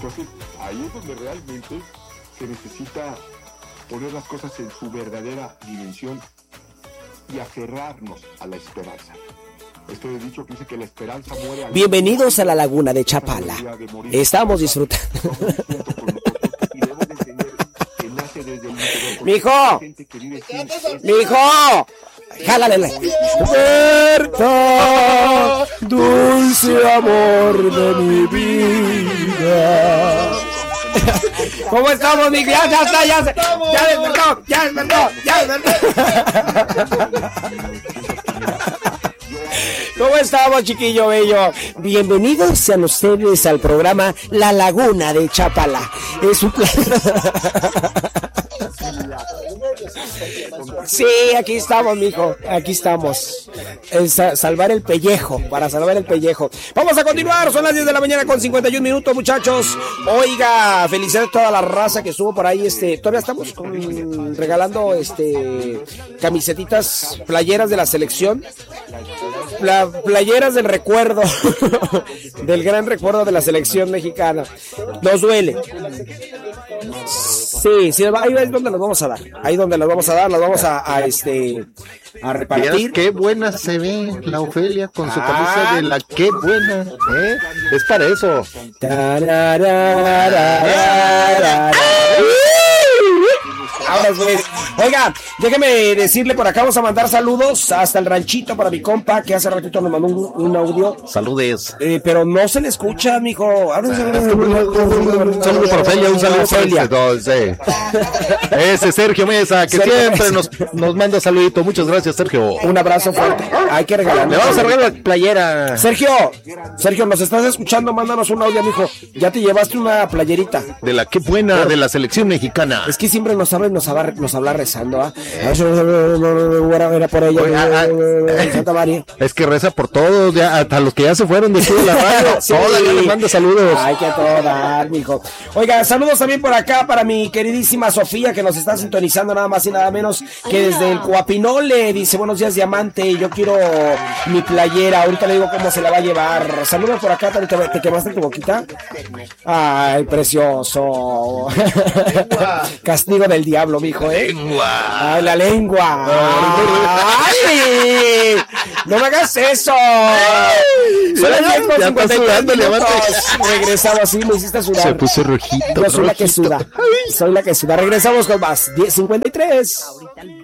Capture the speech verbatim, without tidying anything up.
Entonces, ahí es donde realmente se necesita poner las cosas en su verdadera dimensión y aferrarnos a la esperanza. Esto he dicho que dice que la esperanza muere. Bienvenidos a la Laguna de Chapala. Estamos disfrutando. Mijo, mijo, jálale. Desperta, dulce amor de mi vida. ¿Cómo estamos, mi ya, ya está, ya se, ya despertó, ya despertó, ya despertó. ¿Cómo estamos, chiquillo bello? Bienvenidos sean ustedes al programa La Laguna de Chapala. Es un placer. Sí, aquí estamos, mijo. Aquí estamos. Es salvar el pellejo, para salvar el pellejo. Vamos a continuar, son las diez de la mañana con cincuenta y un minutos, muchachos. Oiga, felicidades a toda la raza que estuvo por ahí. Este, todavía estamos con, regalando este camisetitas, playeras de la selección. La, playeras del recuerdo, del gran recuerdo de la selección mexicana. Nos duele. Sí, sí, ahí es donde las vamos a dar. Ahí donde las vamos a dar, las vamos a, a este a repartir. Qué buena se ve la Ofelia con su camisa de la qué buena, ¿eh? Es para eso. Ahora pues, oiga, déjeme decirle por acá, vamos a mandar saludos hasta el ranchito para mi compa que hace ratito nos mandó un, un audio. Saludes. Eh, pero no se le escucha, mijo. Un saludo para Ofelia, un saludo para Ofelia. Ese Sergio Mesa, que siempre nos, nos manda saludito. Muchas gracias, Sergio. Un abrazo fuerte. Hay que regalarle. Le vamos a regalar la playera. Sergio, Sergio, nos estás escuchando, mándanos un audio, mijo. Ya te llevaste una playerita. De la qué buena, pero, de la selección mexicana. Es que siempre nos habla, nos habla, nos habla rezando, ¿ah? ¿eh? Era por ella. Oye, ah, ah, Santa María. Es que reza por todos, ya, hasta los que ya se fueron de aquí de la radio. Sí. Todavía les manda saludos. Ay, que a todo dar, mijo. Oiga, saludos también por acá para mi queridísima Sofía, que nos está sintonizando nada más y nada menos que desde el Coapinole. Dice, buenos días, Diamante, yo quiero mi playera. Ahorita le digo cómo se la va a llevar. Saludos por acá, ¿te, te quemaste tu boquita? Ay, precioso. Castigo del diablo, mijo, ¿eh? Lengua. Ay, la lengua. Ay, no me hagas eso. Son las diez con cincuenta y tres minutos. Regresamos, sí, me hiciste sudar. Se puso rojito. Yo soy rojito. La que suda. Soy la que suda. Regresamos con más. diez cincuenta y tres.